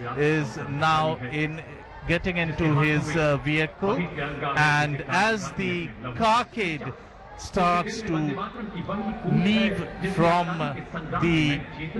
is now getting into his vehicle, and as the carcade starts to leave from the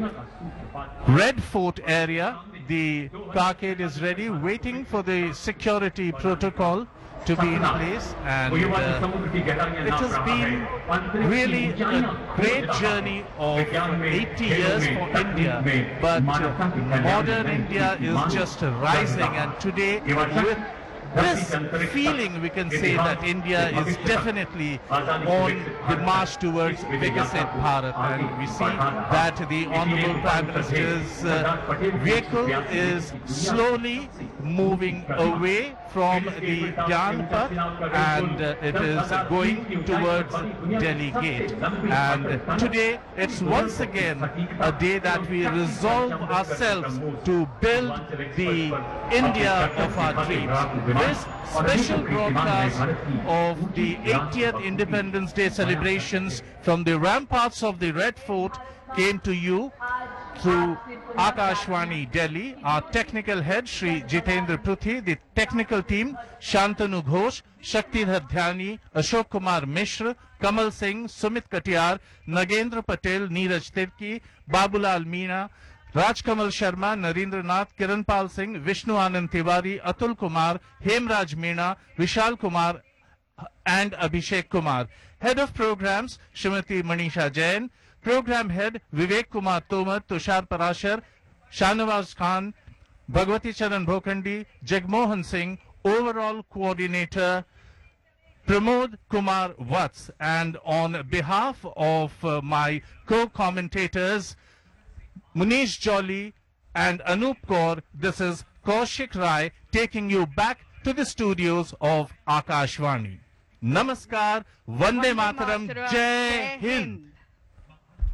Red Fort area, the carcade is ready, waiting for the security protocol to be in place, and it has been really a great journey of 80 years for India, but modern India is just rising, and today with this feeling we can say that India is definitely on the march towards Viksit Bharat, and we see that the Honorable Prime Minister's vehicle is slowly moving away from the Gyan Path, and it is going towards Delhi Gate. And today it's once again a day that we resolve ourselves to build the India of our dreams. This special broadcast of the 80th Independence Day celebrations from the ramparts of the Red Fort came to you through Akashvani Delhi. Our technical head Shri Jitendra Pruthi, the technical team Shantanu Ghosh, Shaktidhar Dhyani, Ashok Kumar Mishra, Kamal Singh, Sumit Katiyar, Nagendra Patel, Neeraj Tirki, Babulal Meena, Rajkamal Sharma, Narendra Nath, Kiranpal Singh, Vishnu Anand Tiwari, Atul Kumar, Hemraj Meena, Vishal Kumar and Abhishek Kumar. Head of programs Srimati Manisha Jain, Program Head Vivek Kumar Tomar, Tushar Parashar, Shanawaz Khan, Bhagwati Charan Bhokandi, Jagmohan Singh, Overall Coordinator Pramod Kumar Vats, and on behalf of my co-commentators Munish Jolly and Anup Kaur, this is Kaushik Rai taking you back to the studios of Akashvani. Namaskar, Vande Mataram, Jai Hind.